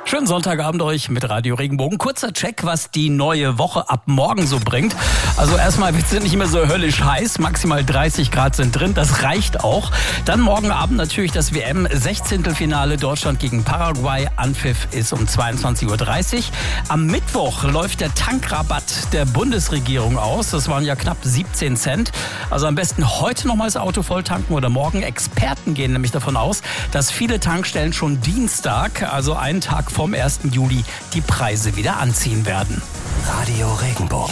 Schönen Sonntagabend euch mit Radio Regenbogen. Kurzer Check, was die neue Woche ab morgen so bringt. Also erstmal wird es nicht mehr so höllisch heiß. Maximal 30 Grad sind drin. Das reicht auch. Dann morgen Abend natürlich das WM-16. Deutschland gegen Paraguay. Anpfiff ist um 22:30 Uhr. Am Mittwoch läuft der Tankrabatt der Bundesregierung aus. Das waren ja knapp 17 Cent. Also am besten heute nochmal das Auto voll tanken oder morgen. Experten gehen nämlich davon aus, dass viele Tankstellen schon Dienstag, also einen Tag vom 1. Juli, die Preise wieder anziehen werden. Radio Regenbogen.